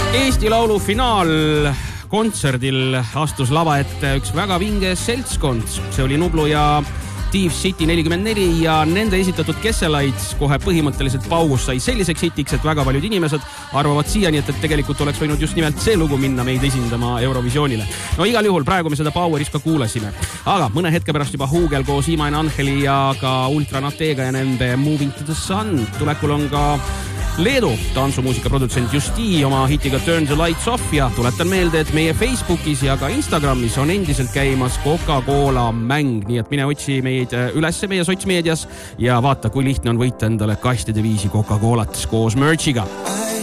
Eesti Laulu finaalkontserdil astus lava ette üks väga vinge seltskond. See oli Nublu ja Steve City 44 ja nende esitatud Kesselites kohe põhimõtteliselt paugus sai selliseks hitiks, et väga paljud inimesed arvavad siiani, et tegelikult oleks võinud just nimelt see lugu minna meid esindama Eurovisioonile. No igal juhul praegu me seda Poweris ka kuulasime. Aga mõne hetke pärast juba Hugel koos Iman Angeli ja ka Ultranatega ja nende Moving to the Sun. Tulekul on ka Leedu tantsumuusika produtsent Justi oma hitiga Turn the Lights Off ja tuletan meelde, et meie Facebookis ja ka Instagramis on endiselt käimas Coca-Cola mäng, nii et mine otsi meid üles meie sotsmeedias ja vaata, kui lihtne on võita endale kastide viisi Coca-Colat koos merchiga.